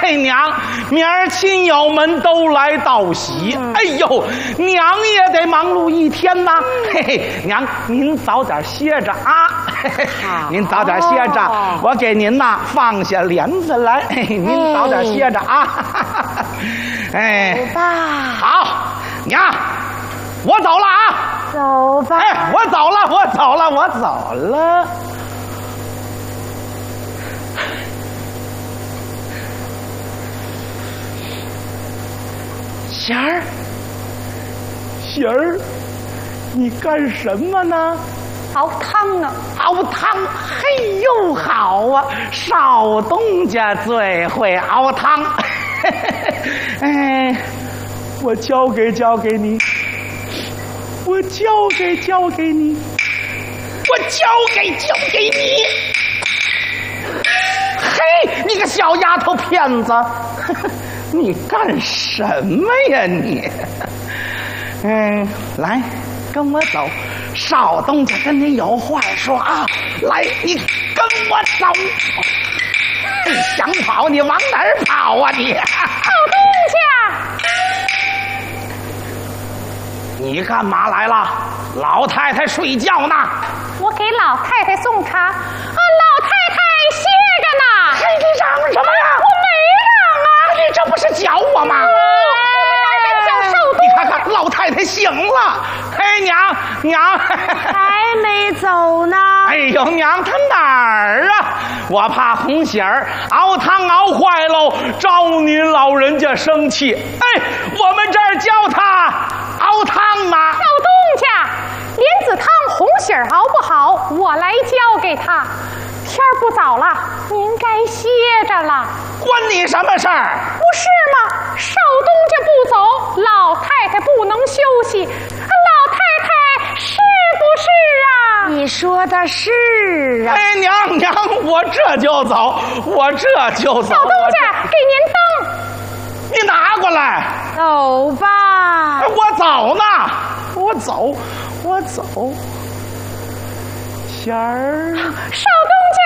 哎娘，明儿亲友们都来道喜，哎呦，娘也得忙碌一天呐。嘿嘿，娘您早点歇着啊。嘿嘿，您早点歇着，我给您呐放下帘子来。嘿，您早点歇着啊。哎， 走吧。 好，娘，我走了啊。 走吧。 哎，我走了，我走了，我走了。贤儿，贤儿，你干什么呢？ 熬汤呢。 熬汤，嘿呦，好啊！少东家最会熬汤。哎，我教给你，我教给你，我教给你。嘿，你个小丫头片子，你干什么呀你？来，跟我走。少东家跟你有话说啊！来，你跟我走。想跑你往哪儿跑啊你？ 少东家， 你干嘛来了？老太太睡觉呢。 我给老太太送茶，老太太歇着呢。 嘿，你嚷什么呀？ 我没嚷啊！ 你这不是搅我吗？ 叫少东。 你看看，老太太醒了。嘿，娘， 还没走呢。 哎呦，娘，她哪儿啊？我怕红喜儿熬汤熬坏喽，招您老人家生气。哎，我们这儿教他熬汤嘛。 少东家，莲子汤红喜儿熬不好，我来教给他。天儿不早了，您该歇着了。 关你什么事儿？ 不是吗？少东家不走，老太太不能休息。老太太是不是啊？你说的是啊。 哎，娘，我这就走，我这就走。 少东家，给您灯。 你拿过来。 走吧。 我走呢，我走。贤儿， 少东